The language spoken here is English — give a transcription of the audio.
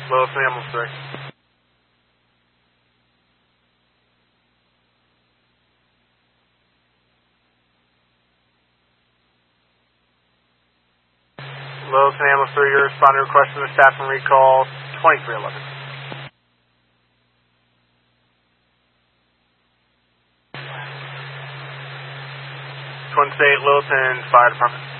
Littleton Ambulance 3. Littleton Ambulance 3, your responder requesting the staff and recall 2311. Twin State Littleton Fire Department.